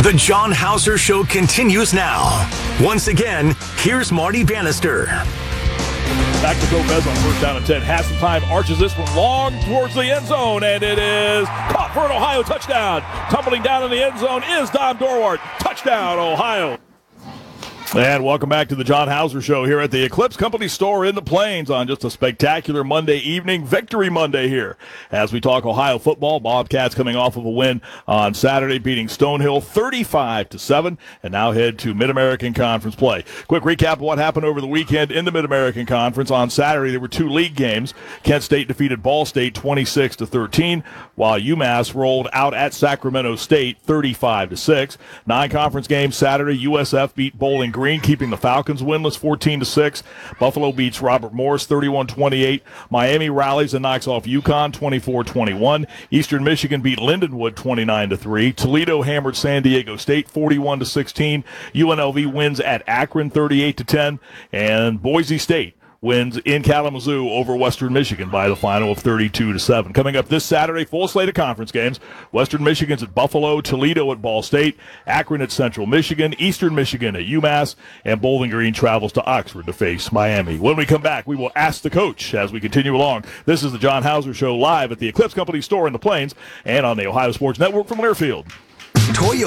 The John Hauser Show continues now. Once again, here's Marty Bannister. Back to Gomez on first down and 10. Hasseltine arches this one long towards the end zone, and it is caught for an Ohio touchdown. Tumbling down in the end zone is Dom Dorwart. Touchdown, Ohio. And welcome back to the John Hauser Show here at the Eclipse Company store in the Plains on just a spectacular Monday evening, Victory Monday here. As we talk Ohio football, Bobcats coming off of a win on Saturday, beating Stonehill 35-7, and now head to Mid-American Conference play. Quick recap of what happened over the weekend in the Mid-American Conference. On Saturday, there were two league games. Kent State defeated Ball State 26-13, while UMass rolled out at Sacramento State 35-6. Non-conference games Saturday, USF beat Bowling Green, keeping the Falcons winless 14-6. Buffalo beats Robert Morris 31-28. Miami rallies and knocks off UConn 24-21. Eastern Michigan beat Lindenwood 29-3. Toledo hammered San Diego State 41-16. UNLV wins at Akron 38-10, and Boise State wins in Kalamazoo over Western Michigan by the final of 32-7. Coming up this Saturday, full slate of conference games. Western Michigan's at Buffalo, Toledo at Ball State, Akron at Central Michigan, Eastern Michigan at UMass, and Bowling Green travels to Oxford to face Miami. When we come back, we will ask the coach as we continue along. This is the John Hauser Show live at the Eclipse Company store in the Plains and on the Ohio Sports Network from Learfield. Toyota